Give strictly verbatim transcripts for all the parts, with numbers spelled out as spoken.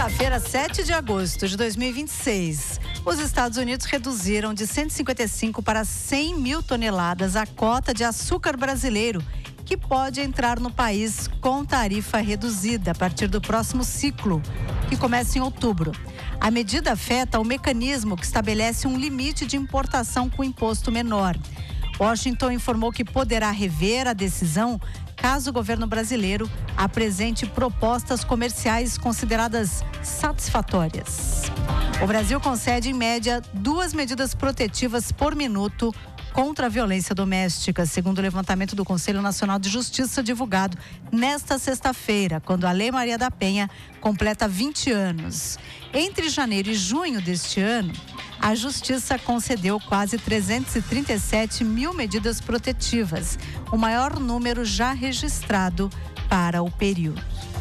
Quinta-feira, sete de agosto de dois mil e vinte e seis, os Estados Unidos reduziram de cento e cinquenta e cinco para cem mil toneladas a cota de açúcar brasileiro, que pode entrar no país com tarifa reduzida a partir do próximo ciclo, que começa em outubro. A medida afeta o mecanismo que estabelece um limite de importação com imposto menor. Washington informou que poderá rever a decisão caso o governo brasileiro apresente propostas comerciais consideradas satisfatórias. O Brasil concede, em média, duas medidas protetivas por minuto contra a violência doméstica, segundo o levantamento do Conselho Nacional de Justiça divulgado nesta sexta-feira, quando a Lei Maria da Penha completa vinte anos. Entre janeiro e junho deste ano, a Justiça concedeu quase trezentos e trinta e sete mil medidas protetivas, o maior número já registrado para o período.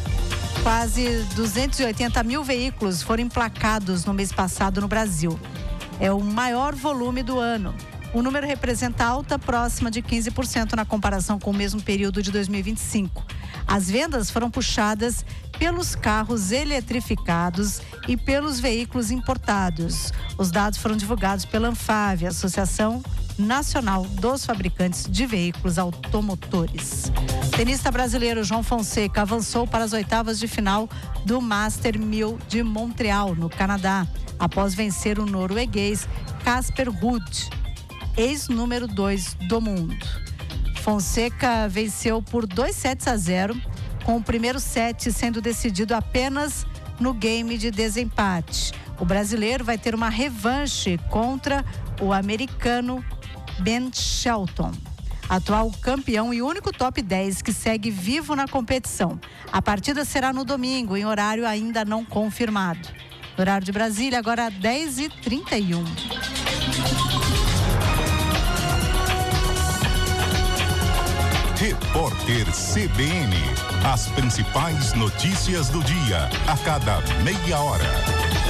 Quase duzentos e oitenta mil veículos foram emplacados no mês passado no Brasil. É o maior volume do ano. O número representa alta próxima de quinze por cento na comparação com o mesmo período de dois mil e vinte e cinco. As vendas foram puxadas pelos carros eletrificados e pelos veículos importados. Os dados foram divulgados pela ANFAVEA, Associação Nacional dos Fabricantes de Veículos Automotores. O tenista brasileiro João Fonseca avançou para as oitavas de final do Master mil de Montreal, no Canadá, após vencer o norueguês Casper Ruud, ex-número dois do mundo. Fonseca venceu por dois sets a zero, com o primeiro set sendo decidido apenas no game de desempate. O brasileiro vai ter uma revanche contra o americano Ben Shelton, atual campeão e único top dez que segue vivo na competição. A partida será no domingo, em horário ainda não confirmado. No horário de Brasília, agora dez e trinta e um. Repórter C B N. As principais notícias do dia, a cada meia hora.